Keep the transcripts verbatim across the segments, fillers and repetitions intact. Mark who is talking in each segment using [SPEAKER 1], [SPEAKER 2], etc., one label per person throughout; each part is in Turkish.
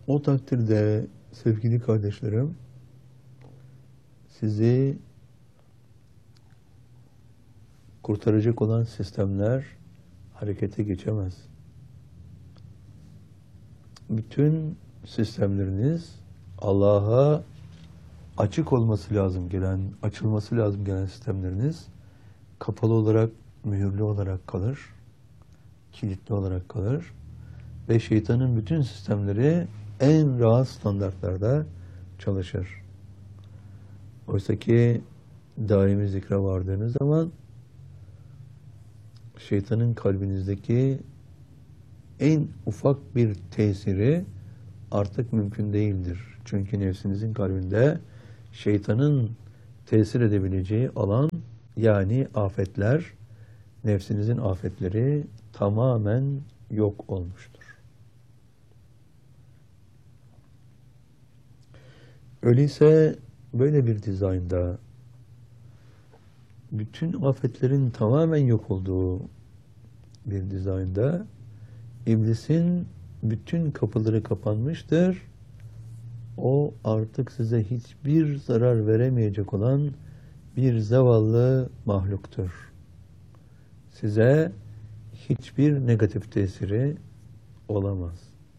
[SPEAKER 1] O takdirde sevgili kardeşlerim, sizi kurtaracak olan sistemler harekete geçemez. Bütün sistemleriniz Allah'a açık olması lazım gelen, açılması lazım gelen sistemleriniz kapalı olarak, mühürlü olarak kalır, kilitli olarak kalır ve şeytanın bütün sistemleri en rahat standartlarda çalışır. Oysa ki daimi zikre vardığınız zaman şeytanın kalbinizdeki en ufak bir tesiri artık mümkün değildir. Çünkü nefsinizin kalbinde şeytanın tesir edebileceği alan, yani afetler, nefsinizin afetleri tamamen yok olmuştur. Öyleyse böyle bir dizaynda bütün afetlerin tamamen yok olduğu bir dizaynda İblisin bütün kapıları kapanmıştır. O artık size hiçbir zarar veremeyecek olan bir zavallı mahluktur. Size hiçbir negatif tesiri olamaz.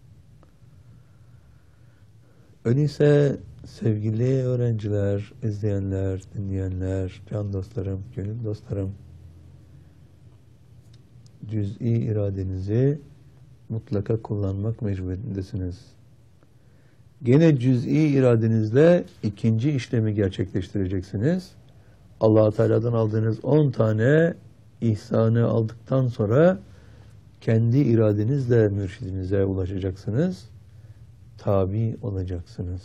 [SPEAKER 1] Öyleyse sevgili öğrenciler, izleyenler, dinleyenler, can dostlarım, gönül dostlarım, cüz'i iradenizi mutlaka kullanmak mecburiyetindesiniz. Gene cüz'i iradenizle ikinci işlemi gerçekleştireceksiniz. Allah-u Teala'dan aldığınız on tane ihsanı aldıktan sonra kendi iradenizle mürşidinize ulaşacaksınız. Tabi olacaksınız.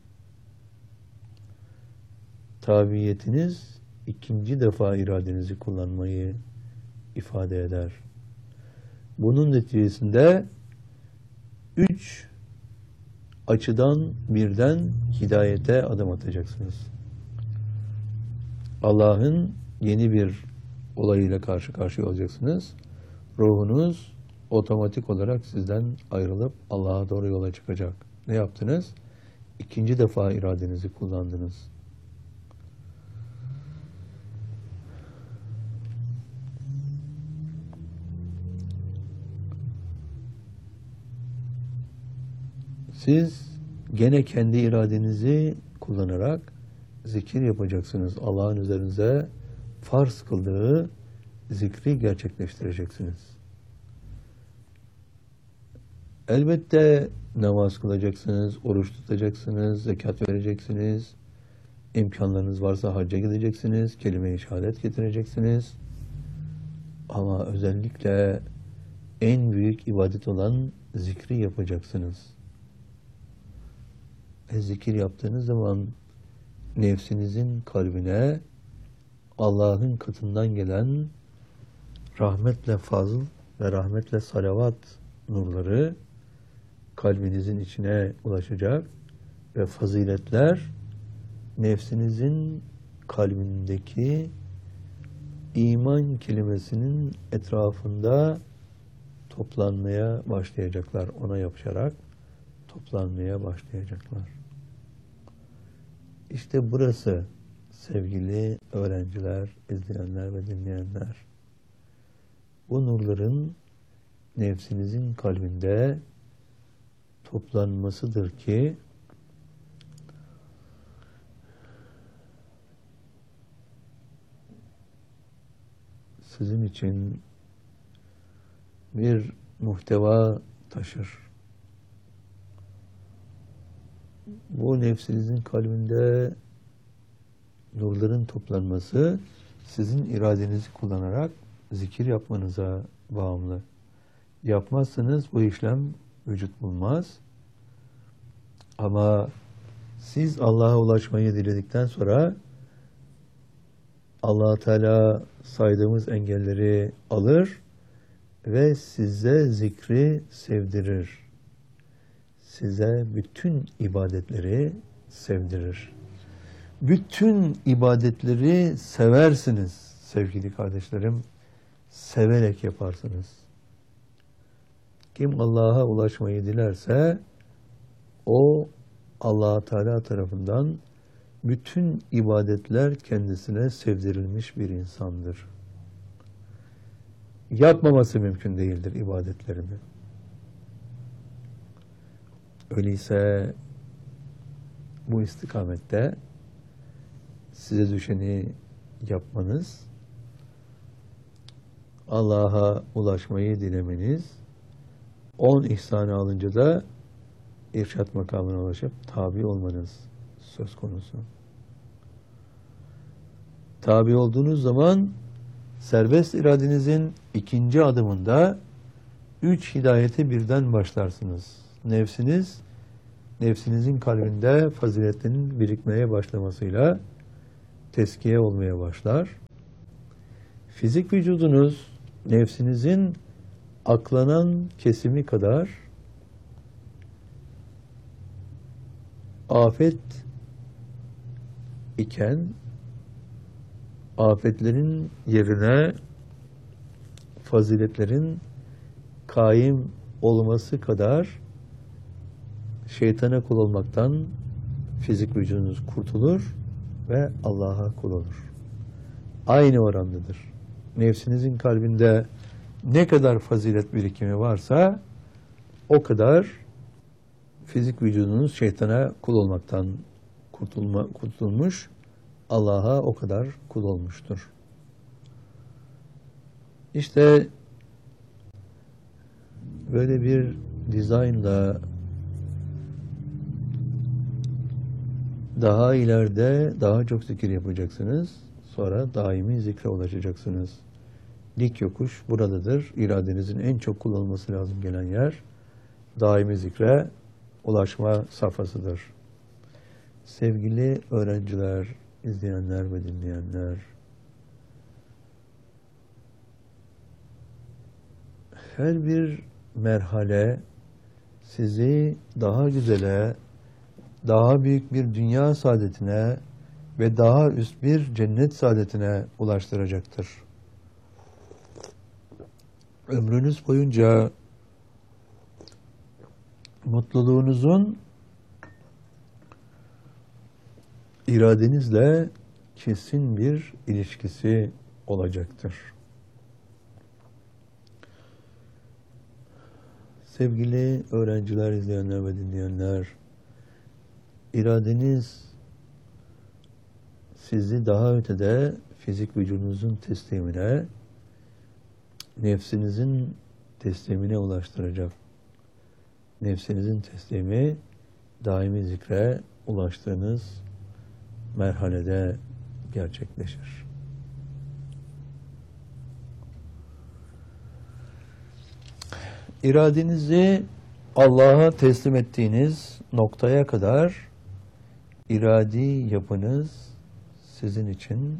[SPEAKER 1] Tabiyetiniz ikinci defa iradenizi kullanmayı ifade eder. Bunun neticesinde üç açıdan birden hidayete adım atacaksınız. Allah'ın yeni bir olayıyla karşı karşıya olacaksınız. Ruhunuz otomatik olarak sizden ayrılıp Allah'a doğru yola çıkacak. Ne yaptınız? İkinci defa iradenizi kullandınız. Siz gene kendi iradenizi kullanarak zikir yapacaksınız. Allah'ın üzerinize farz kıldığı zikri gerçekleştireceksiniz. Elbette namaz kılacaksınız, oruç tutacaksınız, zekat vereceksiniz, imkanlarınız varsa hacca gideceksiniz, kelime-i şehadet getireceksiniz. Ama özellikle en büyük ibadet olan zikri yapacaksınız. Ve zikir yaptığınız zaman nefsinizin kalbine Allah'ın katından gelen rahmetle fazl ve rahmetle salavat nurları kalbinizin içine ulaşacak ve faziletler nefsinizin kalbindeki iman kelimesinin etrafında toplanmaya başlayacaklar. Ona yapışarak toplanmaya başlayacaklar. İşte burası sevgili öğrenciler, izleyenler ve dinleyenler. Bu nurların nefsinizin kalbinde toplanmasıdır ki sizin için bir muhteva taşır. Bu nefsinizin kalbinde nurların toplanması sizin iradenizi kullanarak zikir yapmanıza bağımlı. Yapmazsanız bu işlem vücut bulmaz. Ama siz Allah'a ulaşmayı diledikten sonra Allah-u Teala saydığımız engelleri alır ve size zikri sevdirir. Size bütün ibadetleri sevdirir. Bütün ibadetleri seversiniz sevgili kardeşlerim. Severek yaparsınız. Kim Allah'a ulaşmayı dilerse o Allah Teala tarafından bütün ibadetler kendisine sevdirilmiş bir insandır. Yapmaması mümkün değildir ibadetlerini. Öyleyse bu istikamette size düşeni yapmanız, Allah'a ulaşmayı dilemeniz, on ihsanı alınca da irşat makamına ulaşıp tabi olmanız söz konusu. Tabi olduğunuz zaman serbest iradenizin ikinci adımında üç hidayete birden başlarsınız. Nefsiniz, nefsinizin kalbinde faziletlerin birikmeye başlamasıyla teskiye olmaya başlar. Fizik vücudunuz, nefsinizin aklanan kesimi kadar afet iken, afetlerin yerine faziletlerin kaim olması kadar şeytana kul olmaktan fizik vücudunuz kurtulur ve Allah'a kul olur. Aynı orandadır. Nefsinizin kalbinde ne kadar fazilet birikimi varsa o kadar fizik vücudunuz şeytana kul olmaktan kurtulma, kurtulmuş, Allah'a o kadar kul olmuştur. İşte böyle bir dizaynla daha ileride daha çok zikir yapacaksınız. Sonra daimi zikre ulaşacaksınız. Dik yokuş buradadır. İradenizin en çok kullanılması lazım gelen yer daimi zikre ulaşma safhasıdır. Sevgili öğrenciler, izleyenler ve dinleyenler, her bir merhale sizi daha güzele, daha büyük bir dünya saadetine ve daha üst bir cennet saadetine ulaştıracaktır. Ömrünüz boyunca mutluluğunuzun iradenizle kesin bir ilişkisi olacaktır. Sevgili öğrenciler, izleyenler ve dinleyenler, iradeniz sizi daha ötede fizik vücudunuzun teslimine, nefsinizin teslimine ulaştıracak. Nefsinizin teslimi, daimi zikre ulaştığınız merhalede gerçekleşir. İradenizi Allah'a teslim ettiğiniz noktaya kadar iradi yapınız sizin için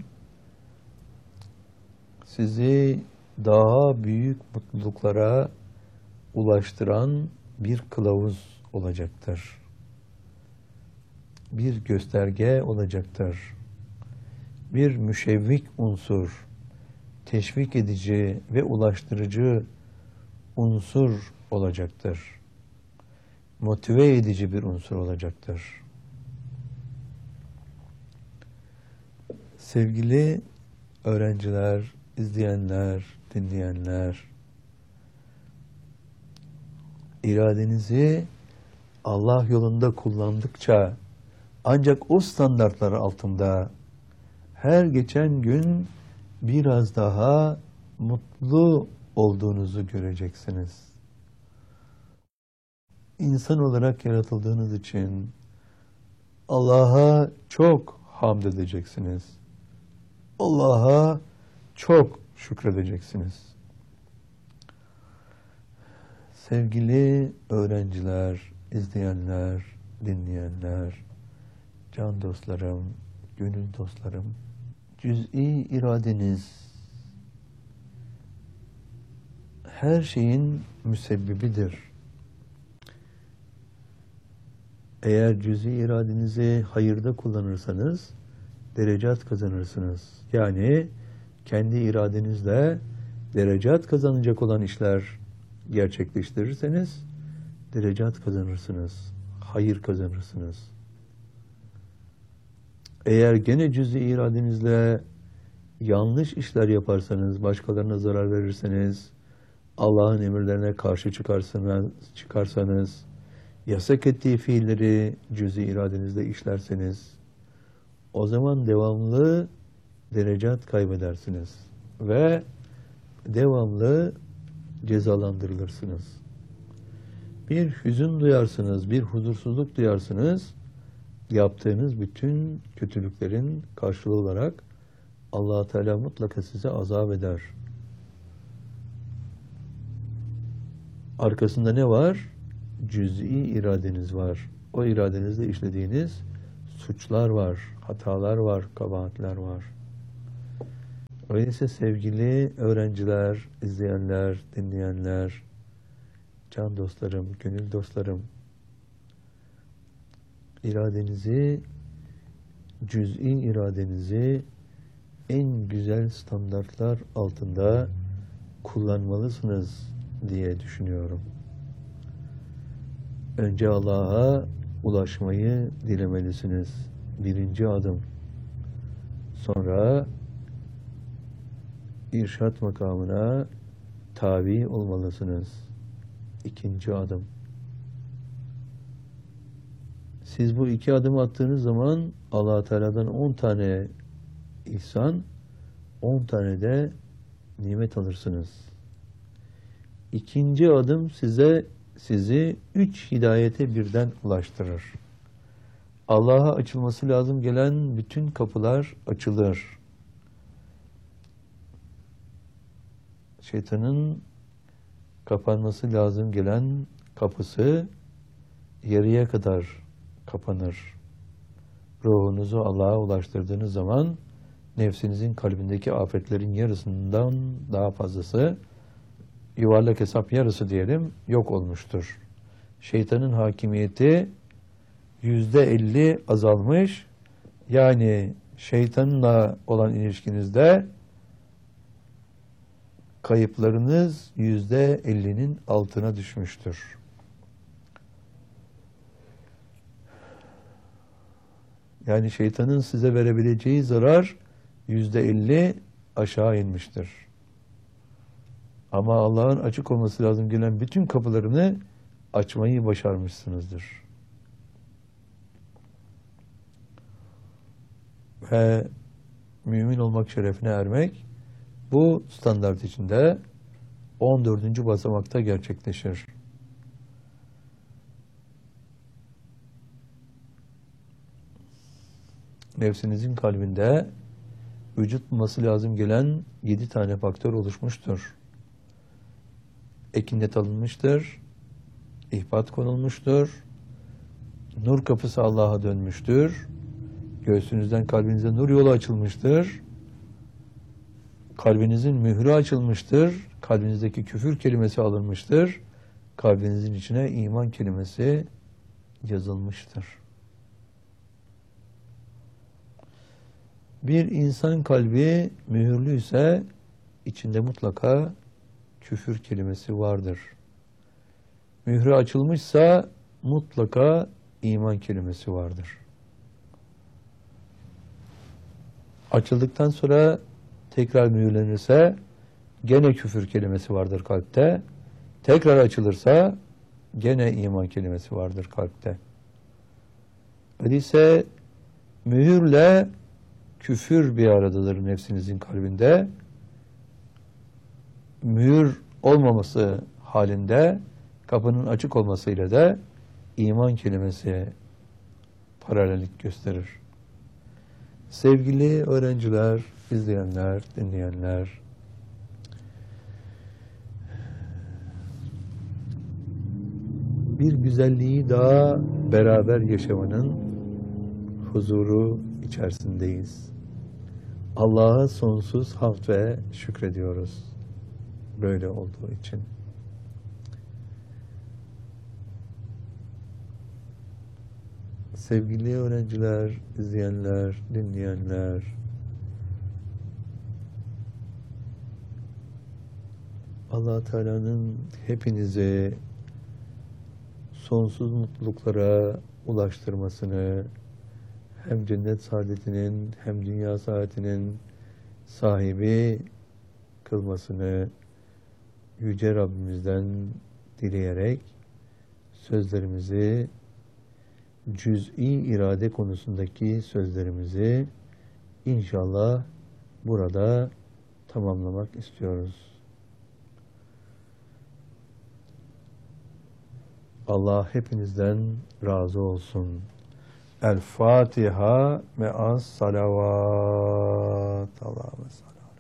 [SPEAKER 1] sizi daha büyük mutluluklara ulaştıran bir kılavuz olacaktır. Bir gösterge olacaktır. Bir müşevvik unsur, teşvik edici ve ulaştırıcı unsur olacaktır. Motive edici bir unsur olacaktır. Sevgili öğrenciler, izleyenler, dinleyenler, iradenizi Allah yolunda kullandıkça ancak o standartlar altında her geçen gün biraz daha mutlu olduğunuzu göreceksiniz. İnsan olarak yaratıldığınız için Allah'a çok hamd edeceksiniz. Allah'a çok şükredeceksiniz. Sevgili öğrenciler, izleyenler, dinleyenler, can dostlarım, gönül dostlarım, cüz'i iradeniz her şeyin müsebbibidir. Eğer cüz'i iradenizi hayırda kullanırsanız derecat kazanırsınız. Yani kendi iradenizle derecat kazanacak olan işler gerçekleştirirseniz derecat kazanırsınız. hayır kazanırsınız. Eğer gene cüz-i iradenizle yanlış işler yaparsanız, başkalarına zarar verirseniz, Allah'ın emirlerine karşı çıkarsanız, çıkarsanız, yasak ettiği fiilleri cüz-i iradenizle işlerseniz, o zaman devamlı derecat kaybedersiniz ve devamlı cezalandırılırsınız. Bir hüzün duyarsınız, bir huzursuzluk duyarsınız, yaptığınız bütün kötülüklerin karşılığı olarak Allah-u Teala mutlaka size azap eder. Arkasında ne var? Cüz'i iradeniz var. O iradenizle işlediğiniz suçlar var, hatalar var, kabahatler var. Öyleyse sevgili öğrenciler, izleyenler, dinleyenler, can dostlarım, gönül dostlarım, iradenizi, cüz'i iradenizi en güzel standartlar altında kullanmalısınız diye düşünüyorum. Önce Allah'a ulaşmayı dilemelisiniz. Birinci adım. Sonra irşat makamına tabi olmalısınız. İkinci adım. Siz bu iki adımı attığınız zaman Allah-u Teala'dan on tane ihsan, on tane de nimet alırsınız. İkinci adım size sizi üç hidayete birden ulaştırır. Allah'a açılması lazım gelen bütün kapılar açılır. Şeytanın kapanması lazım gelen kapısı yarıya kadar kapanır. Ruhunuzu Allah'a ulaştırdığınız zaman nefsinizin kalbindeki afetlerin yarısından daha fazlası, yuvarlak hesap yarısı diyelim, yok olmuştur. Şeytanın hakimiyeti yüzde elli azalmış. Yani şeytanla olan ilişkinizde kayıplarınız yüzde ellinin altına düşmüştür. Yani şeytanın size verebileceği zarar yüzde elli aşağı inmiştir. Ama Allah'ın açık olması lazım gelen bütün kapılarını açmayı başarmışsınızdır. Ve mümin olmak şerefine ermek bu standart içinde on dördüncü basamakta gerçekleşir. Nefsinizin kalbinde vücut bulması lazım gelen yedi tane faktör oluşmuştur. Ekinnet alınmıştır, ihbat konulmuştur, nur kapısı Allah'a dönmüştür, göğsünüzden kalbinize nur yolu açılmıştır, kalbinizin mührü açılmıştır, kalbinizdeki küfür kelimesi alınmıştır, kalbinizin içine iman kelimesi yazılmıştır. Bir insan kalbi mühürlüyse içinde mutlaka küfür kelimesi vardır. Mührü açılmışsa mutlaka iman kelimesi vardır. Açıldıktan sonra tekrar mühürlenirse gene küfür kelimesi vardır kalpte. Tekrar açılırsa gene iman kelimesi vardır kalpte. Öyleyse mühürle küfür bir aradadır nefsinizin kalbinde. Mühür olmaması halinde kapının açık olmasıyla da iman kelimesi paralellik gösterir. Sevgili öğrenciler, izleyenler, dinleyenler, bir güzelliği daha beraber yaşamanın huzuru içerisindeyiz. Allah'a sonsuz hamd ve şükrediyoruz böyle olduğu için. Sevgili öğrenciler, izleyenler, dinleyenler, Allah Teala'nın hepinize sonsuz mutluluklara ulaştırmasını, hem cennet saadetinin hem dünya saadetinin sahibi kılmasını Yüce Rabbimizden dileyerek sözlerimizi, cüz'i irade konusundaki sözlerimizi inşallah burada tamamlamak istiyoruz. Allah hepinizden razı olsun. El Fatiha me'as salavat. Allah'a emanet.